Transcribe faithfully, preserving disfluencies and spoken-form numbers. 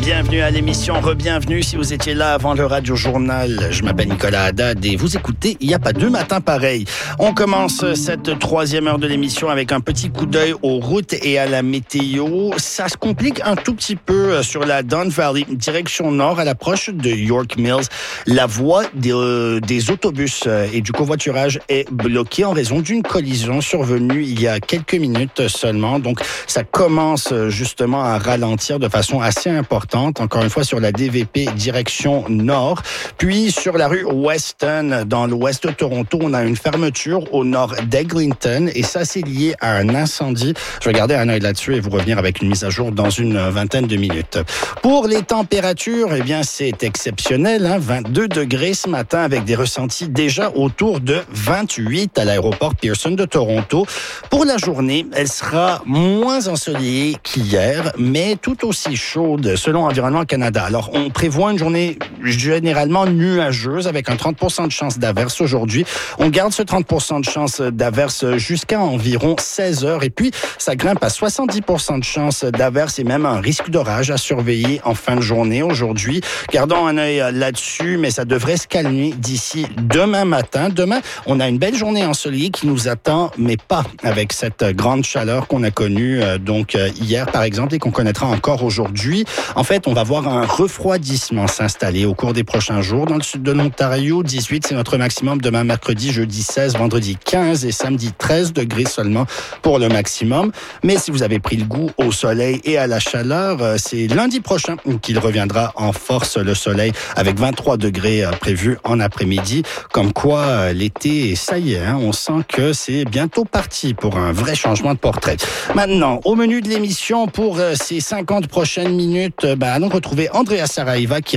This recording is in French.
Bienvenue à l'émission, re-bienvenue si vous étiez là avant le Radio Journal. Je m'appelle Nicolas Haddad et vous écoutez Il n'y a pas deux matins pareils. On commence cette troisième heure de l'émission avec un petit coup d'œil aux routes et à la météo. Ça se complique un tout petit peu sur la Don Valley, direction nord, à l'approche de York Mills. La voie des, euh, des autobus et du covoiturage est bloquée en raison d'une collision survenue il y a quelques minutes seulement. Donc, ça commence justement à ralentir de façon assez importante. Encore une fois, sur la D V P direction nord. Puis, sur la rue Weston, dans l'ouest de Toronto, on a une fermeture au nord d'Eglinton. Et ça, c'est lié à un incendie. Je vais garder un œil là-dessus et vous revenir avec une mise à jour dans une vingtaine de minutes. Pour les températures, eh bien, c'est exceptionnel. Hein? vingt-deux degrés ce matin avec des ressentis déjà autour de vingt-huit à l'aéroport Pearson de Toronto. Pour la journée, elle sera moins ensoleillée qu'hier, mais tout aussi chaude selon Environnement Canada. Alors, on prévoit une journée généralement nuageuse avec un trente pour cent de chance d'averse aujourd'hui. On garde ce trente pour cent de chance d'averse jusqu'à environ seize heures. Et puis, ça grimpe à soixante-dix pour cent de chance d'averse et même un risque d'orage à surveiller en fin de journée aujourd'hui. Gardons un œil là-dessus, mais ça devrait se calmer d'ici demain matin. Demain, on a une belle journée ensoleillée qui nous attend, mais pas avec cette grande chaleur qu'on a connue euh, donc euh, hier, par exemple, et qu'on connaîtra encore aujourd'hui. En fait, on va voir un refroidissement s'installer au cours des prochains jours dans le sud de l'Ontario. dix-huit, c'est notre maximum. Demain, mercredi, jeudi seize, vendredi quinze et samedi treize degrés seulement pour le maximum. Mais si vous avez pris le goût au soleil et à la chaleur, c'est lundi prochain qu'il reviendra en force le soleil avec vingt-trois degrés prévus en après-midi. Comme quoi, l'été, ça y est, hein, on sent que c'est bientôt parti pour un vrai changement de portrait. Maintenant, au menu de l'émission pour ces cinquante prochaines minutes, ben, allons retrouver Andrea Saraiva qui